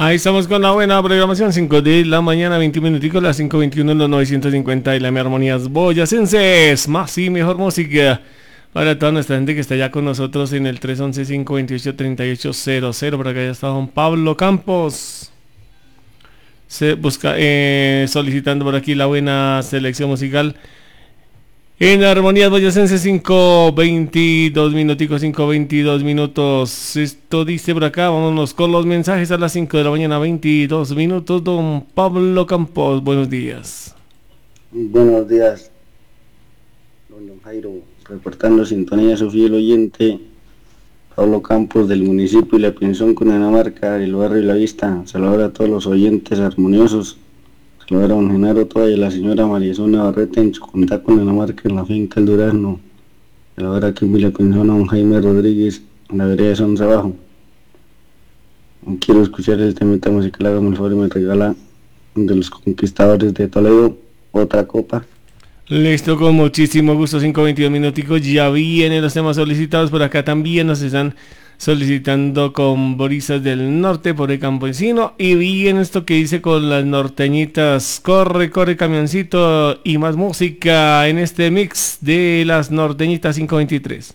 Ahí estamos con la buena programación, 5 de la mañana, 20 minuticos, las 5:21 en los 950 y la Armonías Boyacenses. Más y mejor música para toda nuestra gente que está ya con nosotros en el 311-528-3800. Por acá ya está don Pablo Campos. Se busca, solicitando por aquí la buena selección musical. En Armonías Boyacenses, 5:22 minuticos, 5:22 minutos. Esto dice por acá, vámonos con los mensajes a las 5 de la mañana, 22 minutos. Don Pablo Campos, buenos días. Buenos días, don Jairo, reportando sintonía su fiel oyente, Pablo Campos, del municipio de La Pinzón, Cundinamarca, del barrio La Vista. Saludar a todos los oyentes armoniosos. Saludar a don Genaro Toya y a la señora Marisol Navarrete en Chucuntá, Cundinamarca, en la finca El Durazno. Saludar aquí en La Pinzón a don Jaime Rodríguez, en la vereda de Son Trabajo. Quiero escuchar el temita musical, hágame el favor y me regala de los Conquistadores de Toledo, Otra Copa. Listo, con muchísimo gusto, 5:22 minuticos, ya vienen los temas solicitados. Por acá también nos están solicitando con Borisas del Norte por el Campesino, y bien esto que dice con las norteñitas, corre, corre camioncito, y más música en este mix de las norteñitas 5:23.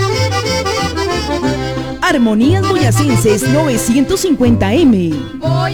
Armonías Boyacenses 950M.